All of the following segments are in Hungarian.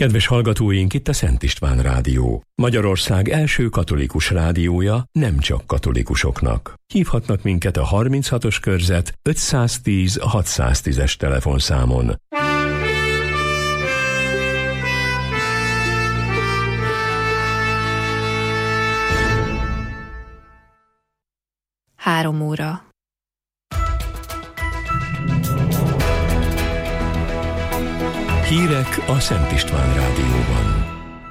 Kedves hallgatóink, itt a Szent István Rádió. Magyarország első katolikus rádiója nem csak katolikusoknak. Hívhatnak minket a 36-os körzet 510 610-es telefonszámon. Három óra. Hírek a Szent István Rádióban.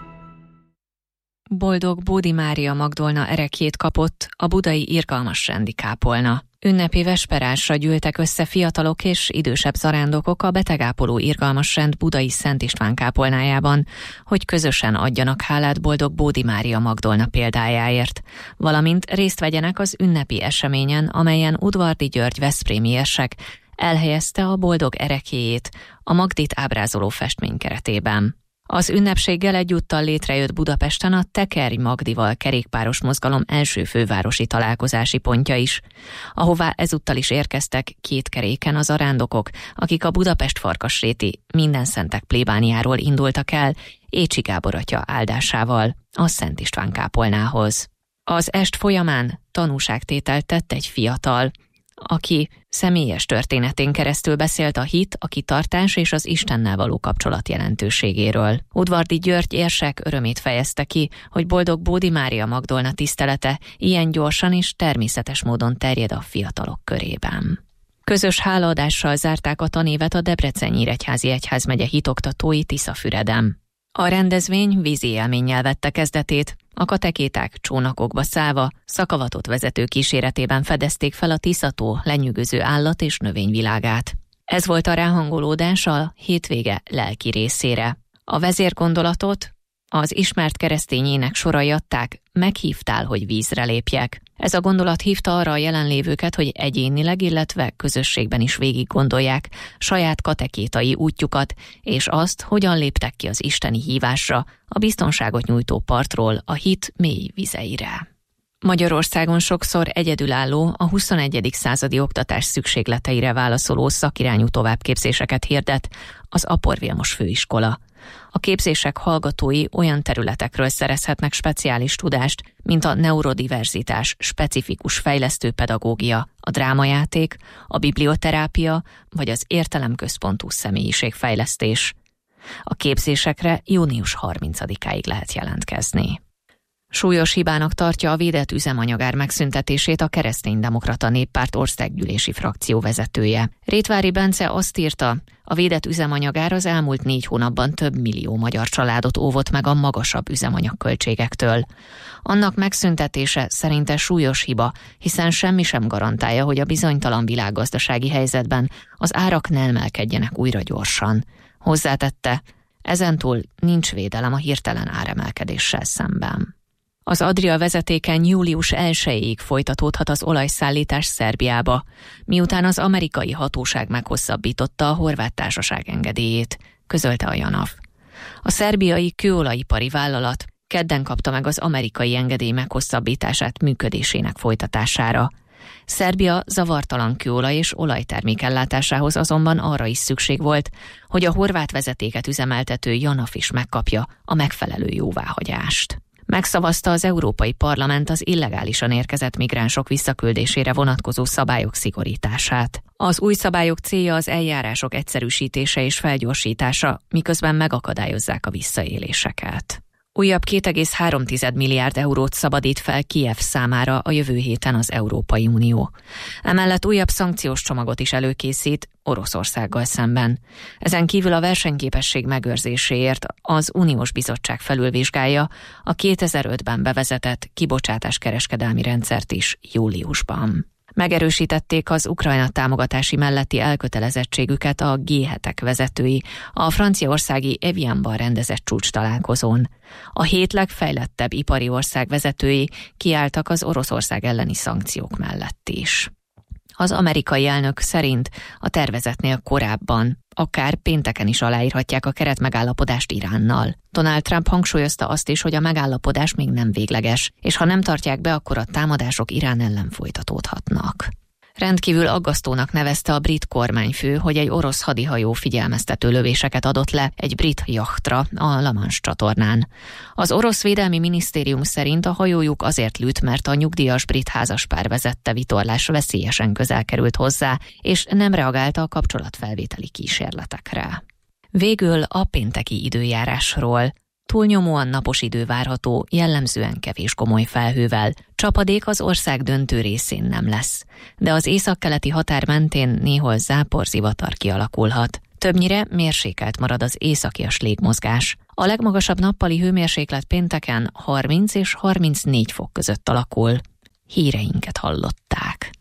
Boldog Bódi Mária Magdolna ereklyét kapott a budai irgalmas rendi kápolna. Ünnepi vesperásra gyűltek össze fiatalok és idősebb zarándokok a betegápoló irgalmas rend budai Szent István kápolnájában, hogy közösen adjanak hálát Boldog Bódi Mária Magdolna példájáért, valamint részt vegyenek az ünnepi eseményen, amelyen Udvardy György veszprémi érsek elhelyezte a boldog ereklyéjét a Magdit ábrázoló festmény keretében. Az ünnepséggel egyúttal létrejött Budapesten a Tekerj Magdival kerékpáros mozgalom első fővárosi találkozási pontja is, ahová ezúttal is érkeztek két keréken az zarándokok, akik a Budapest-Farkasréti Mindenszentek plébániáról indultak el Écsi Gábor atya áldásával a Szent István kápolnához. Az est folyamán tanúságtételt tett egy fiatal, aki személyes történetén keresztül beszélt a hit, a kitartás és az Istennel való kapcsolat jelentőségéről. Udvardy György érsek örömét fejezte ki, hogy Boldog Bódi Mária Magdolna tisztelete ilyen gyorsan és természetes módon terjed a fiatalok körében. Közös hálaadással zárták a tanévet a Debrecen-Nyíregyházi Egyházmegye hitoktatói Tiszafüreden. A rendezvény vízi élménnyel vette kezdetét, a katekéták csónakokba szállva, szakavatott vezető kíséretében fedezték fel a Tisza-tó lenyűgöző állat- és növényvilágát. Ez volt a ráhangolódás a hétvége lelki részére. A vezérgondolatot az ismert keresztény ének sorai adták, meghívtál, hogy vízre lépjek. Ez a gondolat hívta arra a jelenlévőket, hogy egyénileg, illetve közösségben is végig gondolják saját katekétai útjukat, és azt, hogyan léptek ki az isteni hívásra, a biztonságot nyújtó partról a hit mély vizeire. Magyarországon sokszor egyedülálló, a 21. századi oktatás szükségleteire válaszoló szakirányú továbbképzéseket hirdet az Apor Vilmos főiskola. A képzések hallgatói olyan területekről szerezhetnek speciális tudást, mint a neurodiverzitás, specifikus fejlesztő pedagógia, a drámajáték, a biblioterápia vagy az értelemközpontú személyiségfejlesztés. A képzésekre június 30-áig lehet jelentkezni. Súlyos hibának tartja a védett üzemanyagár megszüntetését a Kereszténydemokrata Néppárt országgyűlési frakció vezetője. Rétvári Bence azt írta, a védett üzemanyagár az elmúlt 4 hónapban több millió magyar családot óvott meg a magasabb üzemanyagköltségektől. Annak megszüntetése szerinte súlyos hiba, hiszen semmi sem garantálja, hogy a bizonytalan világgazdasági helyzetben az árak ne emelkedjenek újra gyorsan. Hozzátette, ezentúl nincs védelem a hirtelen áremelkedéssel szemben. Az Adria vezetéken július 1-ig folytatódhat az olajszállítás Szerbiába, miután az amerikai hatóság meghosszabbította a horvát társaság engedélyét, közölte a JANAF. A szerbiai kőolajipari vállalat kedden kapta meg az amerikai engedély meghosszabbítását működésének folytatására. Szerbia zavartalan kőolaj és olajtermék ellátásához azonban arra is szükség volt, hogy a horvát vezetéket üzemeltető JANAF is megkapja a megfelelő jóváhagyást. Megszavazta az Európai Parlament az illegálisan érkezett migránsok visszaküldésére vonatkozó szabályok szigorítását. Az új szabályok célja az eljárások egyszerűsítése és felgyorsítása, miközben megakadályozzák a visszaéléseket. Újabb 2,3 milliárd eurót szabadít fel Kijev számára a jövő héten az Európai Unió. Emellett újabb szankciós csomagot is előkészít Oroszországgal szemben. Ezen kívül a versenyképesség megőrzéséért az Uniós Bizottság felülvizsgálja a 2005-ben bevezetett kibocsátáskereskedelmi rendszert is júliusban. Megerősítették az Ukrajna támogatási melletti elkötelezettségüket a G7-ek vezetői a franciaországi Evianban rendezett csúcstalálkozón. A 7 legfejlettebb ipari ország vezetői kiálltak az Oroszország elleni szankciók mellett is. Az amerikai elnök szerint a tervezetnél korábban, akár pénteken is aláírhatják a keretmegállapodást Iránnal. Donald Trump hangsúlyozta azt is, hogy a megállapodás még nem végleges, és ha nem tartják be, akkor a támadások Irán ellen folytatódhatnak. Rendkívül aggasztónak nevezte a brit kormányfő, hogy egy orosz hadihajó figyelmeztető lövéseket adott le egy brit jachtra a La Manche csatornán. Az orosz védelmi minisztérium szerint a hajójuk azért lőtt, mert a nyugdíjas brit házaspár vezette vitorlás veszélyesen közel került hozzá, és nem reagálta a kapcsolatfelvételi kísérletekre. Végül a pénteki időjárásról. Túlnyomóan napos idő várható, jellemzően kevés gomoly felhővel. Csapadék az ország döntő részén nem lesz, de az északkeleti határ mentén néhol záporzivatar kialakulhat. Többnyire mérsékelt marad az északias légmozgás. A legmagasabb nappali hőmérséklet pénteken 30 és 34 fok között alakul. Híreinket hallották.